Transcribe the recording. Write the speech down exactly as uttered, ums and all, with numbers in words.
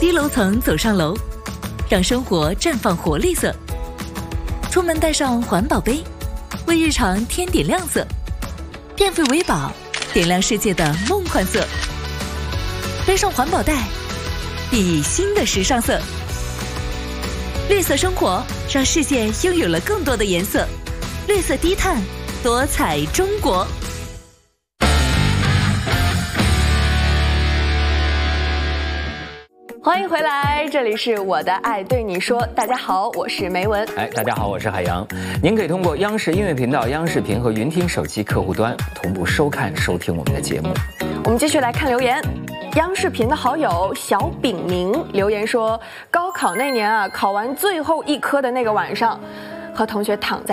低楼层走上楼，让生活绽放活力色。出门带上环保杯，为日常添点亮色。电费为宝，点亮世界的梦幻色。背上环保袋，熠熠新的时尚色。绿色生活，让世界拥有了更多的颜色。绿色低碳，多彩中国。 欢迎回来，这里是我的爱对你说。大家好，我是梅文。 哎，大家好，我是海洋。您可以通过央视音乐频道、央视频和云听手机客户端同步收看、收听我们的节目。 我们继续来看留言。央视频的好友小炳明留言说，高考那年啊，考完最后一科的那个晚上，和同学躺在